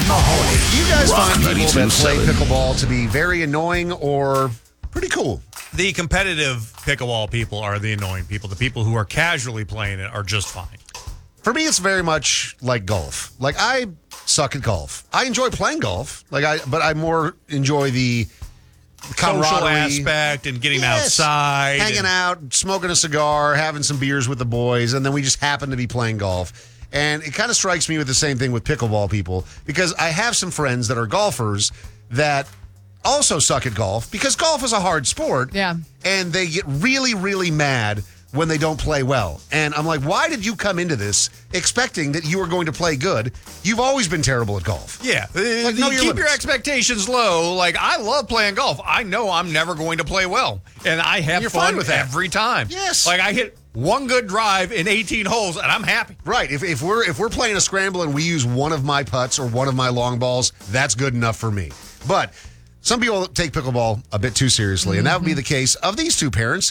Mahoney. Do you guys Rock find people that play 92.7. pickleball to be very annoying or pretty cool? The competitive pickleball people are the annoying people. The people who are casually playing it are just fine. For me, it's very much like golf. Like, I suck at golf. I enjoy playing golf, but I more enjoy the Social camaraderie aspect and getting Yes. outside. hanging out, smoking a cigar, having some beers with the boys, and then we just happen to be playing golf. And it kind of strikes me with the same thing with pickleball people, because I have some friends that are golfers that also suck at golf, because golf is a hard sport. Yeah. And they get really, really mad when they don't play well. And I'm like, why did you come into this expecting that you were going to play good? You've always been terrible at golf. Yeah. know your Keep your limits. expectations low. Like, I love playing golf. I know I'm never going to play well. And I have You're fun fine with that. every time. Yes. Like, I hit one good drive in 18 holes, and I'm happy. Right. If we're playing a scramble and we use one of my putts or one of my long balls, that's good enough for me. But some people take pickleball a bit too seriously, and that would be the case of these two parents,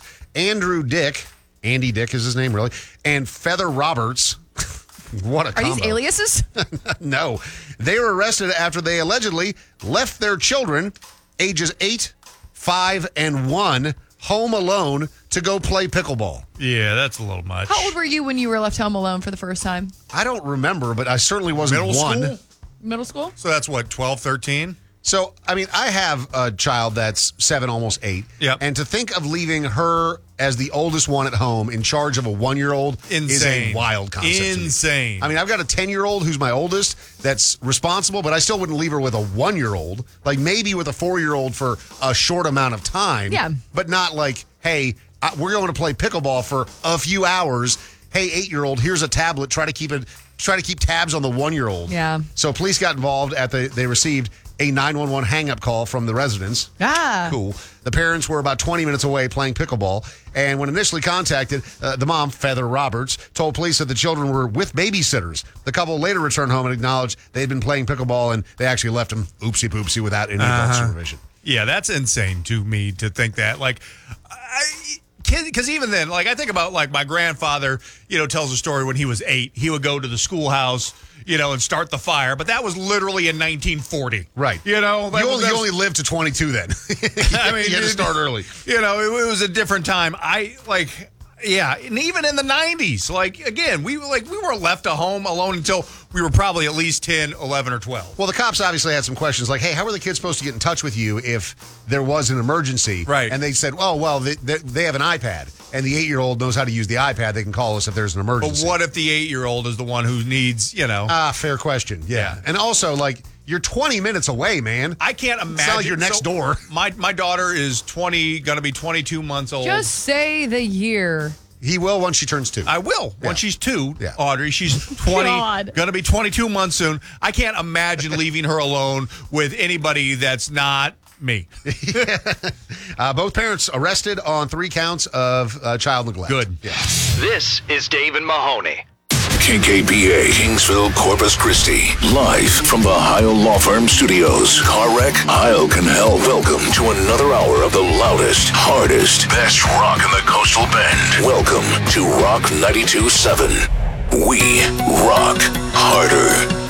Andy Dick is his name, really, and Feather Roberts. What a Are combo. these aliases? No. They were arrested after they allegedly left their children, ages 8, 5, and 1, home alone to go play pickleball. Yeah, that's a little much. How old were you when you were left home alone for the first time? I don't remember, but I certainly wasn't Middle one. school? Middle school? So that's what, 12, 13? So, I mean, I have a child that's 7, almost 8. Yep. And to think of leaving her as the oldest one at home in charge of a 1-year-old is a Insane. wild concept. to me. Insane. I mean, I've got a 10-year-old who's my oldest that's responsible, but I still wouldn't leave her with a 1-year-old. Like, maybe with a 4-year-old for a short amount of time. Yeah. But not like, hey, we're going to play pickleball for a few hours. Hey, 8-year-old, here's a tablet. Try to keep tabs on the 1-year-old. Yeah. So police got involved they received a 911 hang-up call from the residents. Ah. Cool. The parents were about 20 minutes away playing pickleball, and when initially contacted, the mom, Feather Roberts, told police that the children were with babysitters. The couple later returned home and acknowledged they had been playing pickleball, and they actually left them oopsie-poopsie without any adult supervision. Yeah, that's insane to me to think that. Like, because even then, like, I think about, like, my grandfather, tells a story when he was 8. He would go to the schoolhouse, and start the fire. But that was literally in 1940. Right. You only lived to 22 then. I mean, you had to start early. It was a different time. Yeah, and even in the 90s, like, again, we were left at home alone until we were probably at least 10, 11, or 12. Well, the cops obviously had some questions like, hey, how were the kids supposed to get in touch with you if there was an emergency? Right. And they said, oh, well, they have an iPad, and the 8-year-old knows how to use the iPad. They can call us if there's an But emergency. what if the 8-year-old is the one who needs, Fair question, yeah. And also, like, you're 20 minutes away, man. I can't imagine. It's not like you're next door. My daughter is going to be 22 months old. Just say the year. He will once she turns 2. I will. Yeah. When she's 2, Yeah. Audrey, she's 20, God. going to be 22 months soon. I can't imagine leaving her alone with anybody that's not me. Both parents arrested on 3 counts of child neglect. Good. Yeah. This is Dave and Mahoney. KKPA, Kingsville, Corpus Christi. Live from the Heil Law Firm Studios. Car wreck? Heil can help. Welcome to another hour of the loudest, hardest, best rock in the Coastal Bend. Welcome to Rock 92.7. We rock harder.